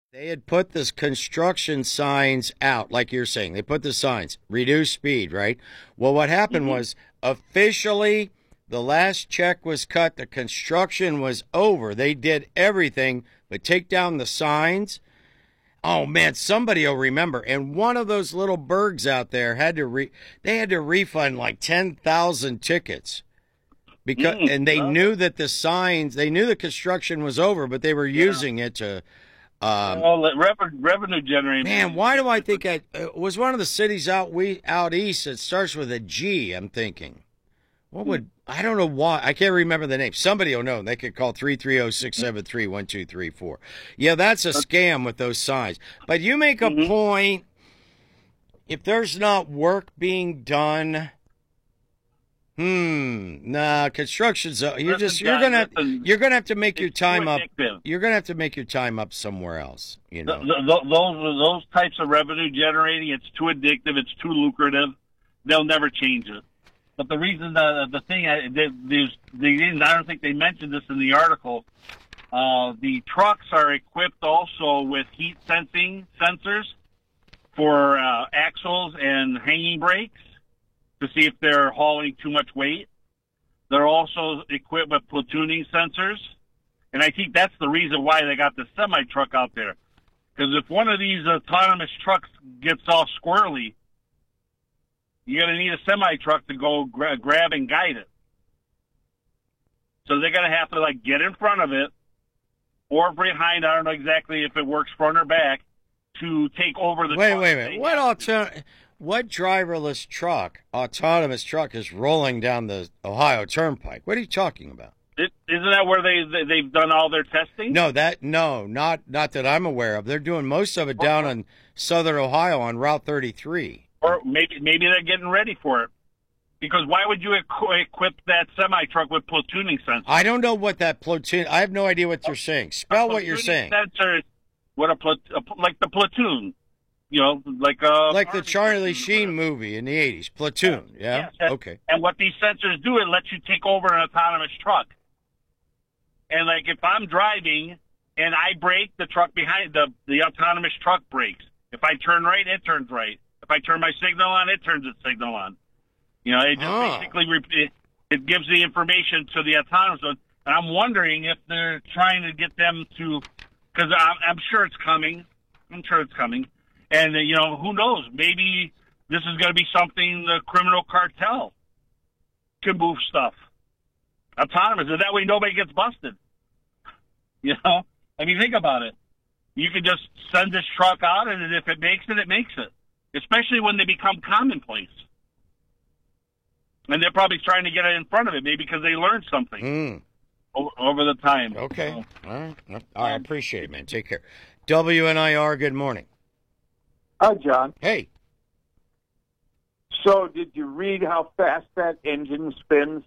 They had put this construction signs out, like you're saying. They put the signs, reduce speed, right? Well, what happened Hmm. was officially the last check was cut. The construction was over. They did everything but take down the signs. Oh man, somebody will remember. And one of those little burgs out there they had to refund like 10,000 tickets because and they Well, knew that the signs, they knew the construction was over, but they were yeah. using it to um, Well, revenue man, generating. why do I think it was one of the cities out east that starts with a G? I'm thinking, what would I don't know why I can't remember the name. Somebody will know. They could call 330-673-1234. Yeah, that's a scam with those signs. But you make a Mm-hmm. point. If there's not work being done, nah, construction's Listen, John. Listen, you're gonna have to make your it's too time up. addictive. You're gonna have to make your time up somewhere else. Those types of revenue generating, it's too addictive. It's too lucrative. They'll never change it. But the reason, the thing, they didn't. I don't think they mentioned this in the article. The trucks are equipped also with heat sensing sensors for axles and hanging brakes to see if they're hauling too much weight. They're also equipped with platooning sensors, and I think that's the reason why they got the semi truck out there. Because if one of these autonomous trucks gets all squirrely, you're going to need a semi truck to go grab and guide it. So they're going to have to like get in front of it or behind. I don't know exactly if it works front or back to take over the Wait, truck. wait, wait. What driverless truck, autonomous truck, is rolling down the Ohio Turnpike? What are you talking about? Isn't that where they've done all their testing? No, not that I'm aware of. They're doing most of it down in southern Ohio on Route 33. Or maybe they're getting ready for it. Because why would you equip that semi truck with platooning sensors? I don't know what that platoon. I have no idea what you're saying. Spell what you're Platooning saying. sensor is what like the platoon, Like the Charlie Sheen movie in the 80s, Platoon. Yeah. yes. Okay. And what these sensors do, it lets you take over an autonomous truck. And like if I'm driving and I brake, the truck behind the autonomous truck brakes. If I turn right, it turns right. If I turn my signal on, it turns its signal on. It just basically it gives the information to the autonomous one. And I'm wondering if they're trying to get them to, because I'm sure it's coming. I'm sure it's coming. And, who knows? Maybe this is going to be something the criminal cartel can move stuff. Autonomous. And that way nobody gets busted. I mean, think about it. You could just send this truck out, and if it makes it, it makes it. Especially when they become commonplace. And they're probably trying to get it in front of it, maybe because they learned something over the time. Okay. So, All right. I appreciate it, man. Take care. WNIR, good morning. Hi, John. Hey. So, did you read how fast that engine spins?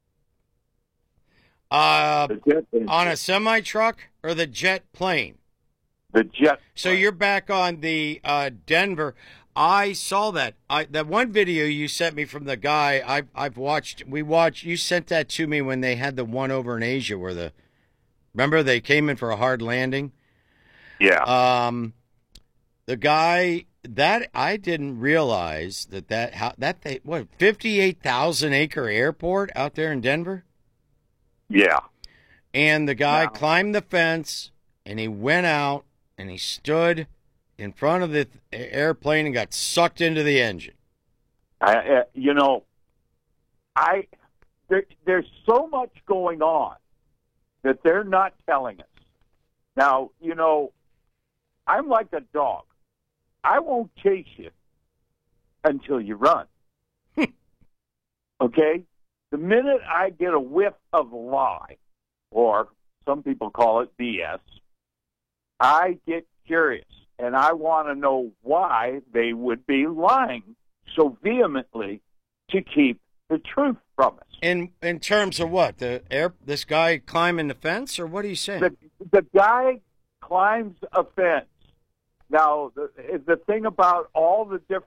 The jet engine. On a semi truck or the jet plane? The jet. So you're back on the Denver. I saw that. That one video you sent me from the guy I've watched. You sent that to me when they had the one over in Asia where remember they came in for a hard landing. Yeah. The guy that I didn't realize that 58,000 acre airport out there in Denver. Yeah. And the guy climbed the fence and he went out and he stood in front of the airplane and got sucked into the engine. There's so much going on that they're not telling us. Now, I'm like a dog. I won't chase you until you run. Okay? The minute I get a whiff of lie, or some people call it BS, I get curious. And I want to know why they would be lying so vehemently to keep the truth from us. In terms of what? This guy climbing the fence, or what are you saying? The guy climbs a fence. Now, the thing about all the different